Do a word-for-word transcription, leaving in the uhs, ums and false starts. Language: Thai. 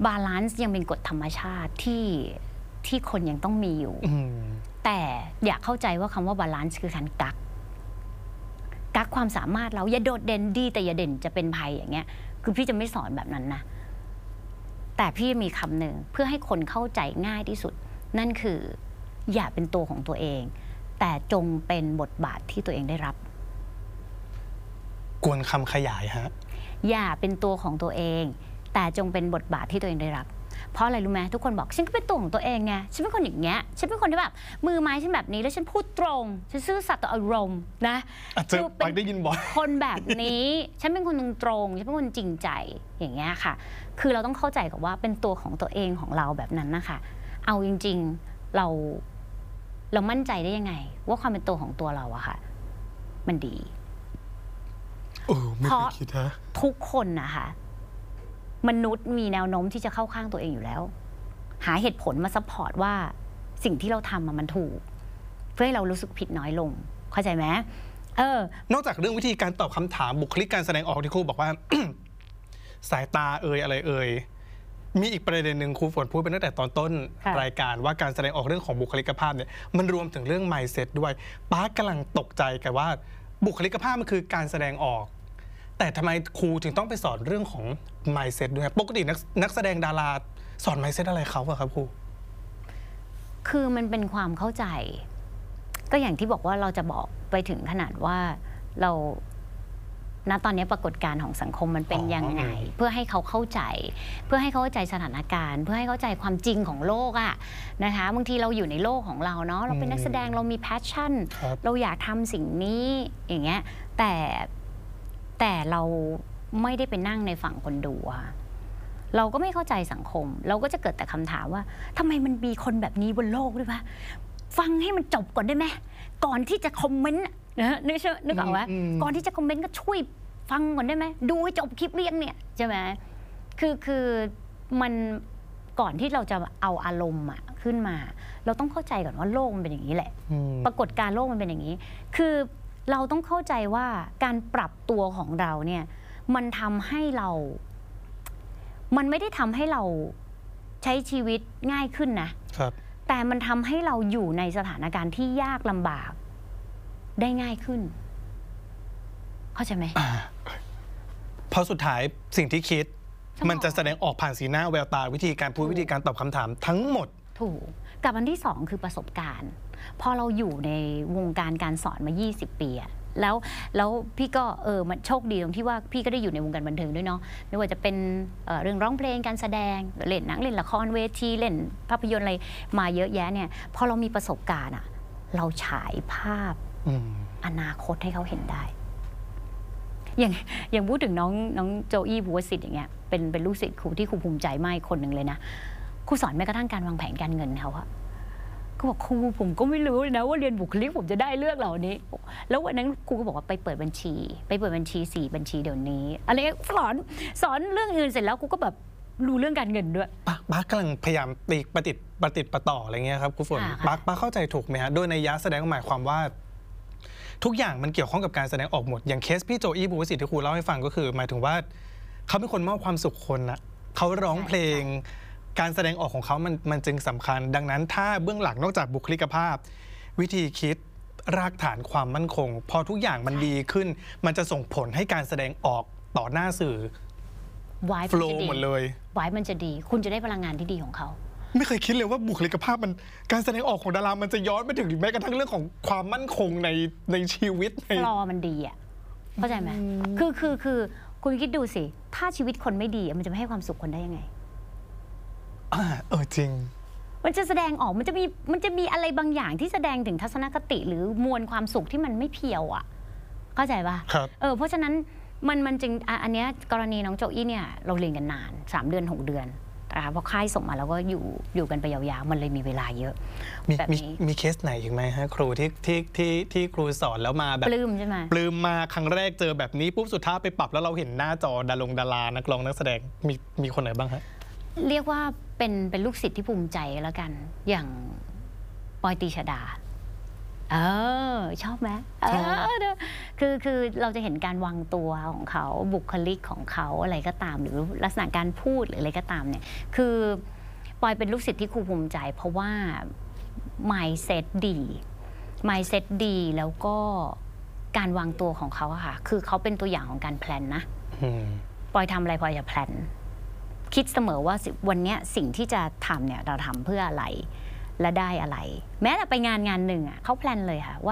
บาลานซ์ยังเป็นกฎธรรมชาติที่ที่คนยังต้องมีอยู่แต่อยากเข้าใจว่าคำว่าบาลานซ์คือการกักกักความสามารถเราอย่าโดดเด่นดีแต่อย่าเด่นจะเป็นภัยอย่างเงี้ยคือพี่จะไม่สอนแบบนั้นนะแต่พี่มีคำหนึ่งเพื่อให้คนเข้าใจง่ายที่สุดนั่นคืออย่าเป็นตัวของตัวเองแต่จงเป็นบทบาทที่ตัวเองได้รับกวนคำขยายฮะอย่าเป็นตัวของตัวเองแต่จงเป็นบทบาทที่ตัวเองได้รับเพราะอะไรรู้ไหมทุกคนบอกฉันก็เป็นตัวของตัวเองไงฉันเป็นคนอย่างเงี้ยฉันเป็นคนที่แบบมือไม้ฉันแบบนี้แล้วฉันพูดตรงฉันซื่อสัตย์ต่ออารมณ์นะคือเป็นได้ยินบ่อยคนแบบนี้ฉันเป็นคนตรงๆฉันเป็นคนจริงใจอย่างเงี้ยค่ะคือเราต้องเข้าใจกับว่าเป็นตัวของตัวเองของเราแบบนั้นนะคะเอาจริงๆเราเรามั่นใจได้ยังไงว่าความเป็นตัวของตัวเราอะค่ะมันดีเพราะทุกคนนะคะมนุษย์มีแนวโน้มที่จะเข้าข้างตัวเองอยู่แล้วหาเหตุผลมาซัพพอร์ตว่าสิ่งที่เราทำมันถูกเพื่อให้เรารู้สึกผิดน้อยลงเข้าใจไหมเออนอกจากเรื่องวิธีการตอบคำถามบุคลิกการแสดงออกที่ครูบอกว่า สายตาเอ่ยอะไรเอ่ยมีอีกประเด็นหนึ่งครูฝนพูดไปตั้งแต่ตอนต้นรายการว่าการแสดงออกเรื่องของบุคลิกภาพเนี่ยมันรวมถึงเรื่อง mindset ด้วยป้ากำลังตกใจกันว่าบุคลิกภาพมันคือการแสดงออกแต่ทำไมครูถึงต้องไปสอนเรื่องของ mindset ด้วยปกตินักนักแสดงดาราสอน mindset อะไรเขาอะครับครูคือมันเป็นความเข้าใจก็อย่างที่บอกว่าเราจะบอกไปถึงขนาดว่าเราณตอนนี้ปรากฏการณ์ของสังคมมันเป็นยังไงเพื่อให้เขาเข้าใจเพื่อให้เขาเข้าใจสถานการณ์เพื่อให้เข้าใจความจริงของโลกอะนะคะบางทีเราอยู่ในโลกของเราเนาะเราเป็นนักแสดงเรามีแพชชั่นเราอยากทำสิ่งนี้อย่างเงี้ยแต่แต่เราไม่ได้ไปนั่งในฝั่งคนดูอะเราก็ไม่เข้าใจสังคมเราก็จะเกิดแต่คำถามว่าทำไมมันมีคนแบบนี้บนโลกด้วยวะฟังให้มันจบก่อนได้ไหมก่อนที่จะคอมเมนต์นะนึกนึกออกว่าก่อนที่จะคอมเมนต์ก็ช่วยฟังก่อนได้ไหมดูให้จบคลิปเรียงเนี่ยใช่ไหมคือคือมันก่อนที่เราจะเอาอารมณ์อะขึ้นมาเราต้องเข้าใจก่อนว่าโลกมันเป็นอย่างนี้แหละปรากฏการณ์โลกมันเป็นอย่างนี้คือเราต้องเข้าใจว่าการปรับตัวของเราเนี่ยมันทำให้เรามันไม่ได้ทำให้เราใช้ชีวิตง่ายขึ้นนะครับแต่มันทำให้เราอยู่ในสถานการณ์ที่ยากลำบากได้ง่ายขึ้นเข้าใจไหมเพราะสุดท้ายสิ่งที่คิดมันจะแสดงออกผ่านสีหน้าแววตาวิธีการพูดวิธีการตอบคำถามทั้งหมดถูกกับอันที่สองคือประสบการณ์พอเราอยู่ในวงการการสอนมายี่สิบปีอะแล้วแล้วพี่ก็เออมันโชคดีตรงที่ว่าพี่ก็ได้อยู่ในวงการบันเทิงด้วยเนาะไม่ว่าจะเป็น เอ่อ เรื่องร้องเพลงการแสดงเล่นหนังเล่นละครเวทีเล่นภาพยนตร์อะไรมาเยอะแยะเนี่ยพอเรามีประสบการณ์อะเราฉายภาพอนาคตให้เขาเห็นได้อย่างอย่างพูดถึงน้องน้องโจอี้ภูวสิทธิ์อย่างเงี้ยเป็นเป็นลูกศิษย์ครูที่ครูภูมิใจมากคนหนึ่งเลยนะครูสอนแม้กระทั่งการวางแผนการเงินเขาอะก็บอกครูผมก็ไม่รู้นะว่าเรียนบุคลิกผมจะได้เรื่องเหล่านี้แล้ววันนั้นครูก็บอกว่าไปเปิดบัญชีไปเปิดบัญชีสี่บัญชีเดี๋ยวนี้อะไรสอนสอนเรื่องอื่นเสร็จแล้วครูก็แบบรู้เรื่องการเงินด้วยป้าป้ากำลังพยายามตีประติดประติดประต่ออะไรเงี้ยครับครูฝนป้าป้าเข้าใจถูกไหมฮะโดยในยะแสดงหมายความว่าทุกอย่างมันเกี่ยวข้องกับการแสดงออกหมดอย่างเคสพี่โจอี้ภูวสิทธิ์ที่ครูเล่าให้ฟังก็คือหมายถึงว่าเขาเป็นคนมอบความสุขคนนะเขาร้องเพลงการแสดงออกของเขามันมันจึงสำคัญดังนั้นถ้าเบื้องหลังนอกจากบุคลิกภาพวิธีคิดรากฐานความมั่นคงพอทุกอย่างมันดีขึ้นมันจะส่งผลให้การแสดงออกต่อหน้าสื่อโฟล์หมดเลยไว้มันจะดีคุณจะได้พลังงานที่ดีของเขาไม่เคยคิดเลยว่าบุคลิกภาพมันการแสดงออกของดารามันจะย้อนไปถึงแม้กระทั่งเรื่องของความมั่นคงในในชีวิตในฟลอมันดีอ่ะเข้าใจไหมคือคือคือคุณคิดดูสิถ้าชีวิตคนไม่ดีมันจะไม่ให้ความสุขคนได้ยังไงเออจริงมันจะแสดงออกมันจะมีมันจะมีอะไรบางอย่างที่แสดงถึงทัศนคติหรือมวลความสุขที่มันไม่เพียวอ่ะเข้าใจป่ะครับเออเพราะฉะนั้นมันมันจึงอันเนี้ยกรณีน้องโจอี้เนี่ยเราเรียนกันนานสามเดือนหกเดือนนะคะพอค่ายส่งมาแล้วก็อยู่อยู่กันไปยาวๆมันเลยมีเวลาเยอะแบบนี้มีเคสไหนอีกไหมฮะครูที่ที่ที่ที่ครูสอนแล้วมาแบบปลื้มใช่ไหมปลื้มมาครั้งแรกเจอแบบนี้ปุ๊บสุดท้ายไปปรับแล้วเราเห็นหน้าจอดารงดารานักร้องนักแสดงมีมีคนไหนบ้างฮะเรียกว่าเป็นเป็นลูกศิษย์ที่ภูมิใจแล้วกันอย่างปอยตีชดาเออชอบไหมเออคือคือเราจะเห็นการวางตัวของเขาบุคลิกของเขาอะไรก็ตามหรือลักษณะการพูดหรืออะไรก็ตามเนี่ยคือปอยเป็นลูกศิษย์ที่ครูภูมิใจ เพราะว่า mindset ดี mindset ดีแล้วก็การวางตัวของเขาอะค่ะคือเขาเป็นตัวอย่างของการแพลนนะปอยทำอะไรปอยจะแพลนคิดเสมอว่าวันนี้สิ่งที่จะทำเนี่ยเราทำเพื่ออะไรและได้อะไรแม้แต่ไปงานงานหนึ่งอ่ะเขาแพลนเลยค่ะว่า